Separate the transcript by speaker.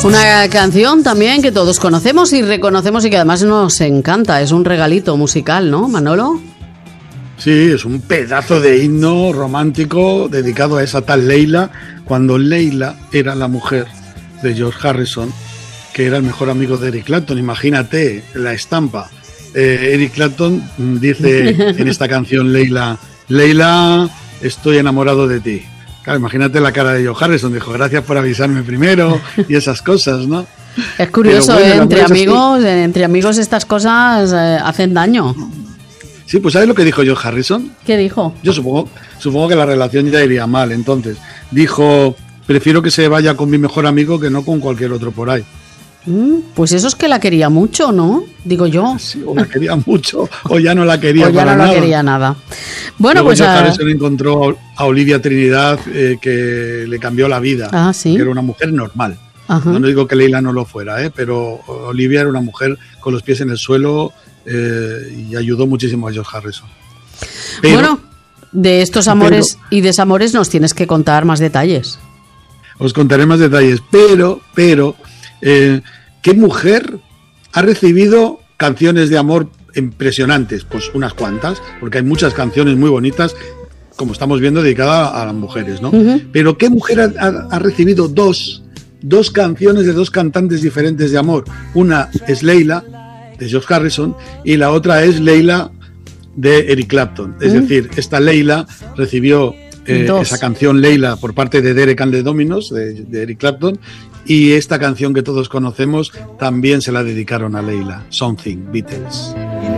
Speaker 1: Una canción también que todos conocemos y reconocemos y que además nos encanta. Es un regalito musical, ¿no, Manolo?
Speaker 2: Sí, es un pedazo de himno romántico dedicado a esa tal Leila, cuando Leila era la mujer de George Harrison, que era el mejor amigo de Eric Clapton. Imagínate la estampa. Eric Clapton dice en esta canción Leila, estoy enamorado de ti. Claro, imagínate la cara de George Harrison, dijo, gracias por avisarme primero y esas cosas, ¿no?
Speaker 1: Es curioso, bueno, entre amigos estas cosas hacen daño.
Speaker 2: Sí, pues ¿sabes lo que dijo George Harrison?
Speaker 1: ¿Qué dijo?
Speaker 2: Yo supongo que la relación ya iría mal, entonces. Dijo, prefiero que se vaya con mi mejor amigo que no con cualquier otro por ahí.
Speaker 1: Pues eso es que la quería mucho, ¿no? Digo yo.
Speaker 2: Sí, o la quería mucho, o ya no la quería para nada.
Speaker 1: O ya no la quería nada. Bueno,
Speaker 2: luego
Speaker 1: pues
Speaker 2: George Harrison encontró a Olivia Trinidad, que le cambió la vida.
Speaker 1: Ah, ¿sí?
Speaker 2: Que era una mujer normal.
Speaker 1: Ajá.
Speaker 2: No digo que Leila no lo fuera, pero Olivia era una mujer con los pies en el suelo y ayudó muchísimo a George Harrison.
Speaker 1: Bueno, de estos amores y desamores nos tienes que contar más detalles.
Speaker 2: Os contaré más detalles, pero ¿qué mujer ha recibido canciones de amor impresionantes? Pues unas cuantas, porque hay muchas canciones muy bonitas, como estamos viendo, dedicadas a las mujeres, ¿no? Uh-huh. Pero ¿qué mujer ha recibido dos canciones de dos cantantes diferentes de amor? Una es Leila, de George Harrison, y la otra es Leila, de Eric Clapton. Es decir, esta Leila recibió esa canción Leila por parte de Derek and the Dominos, de Eric Clapton, y esta canción que todos conocemos también se la dedicaron a Leila, Something, Beatles.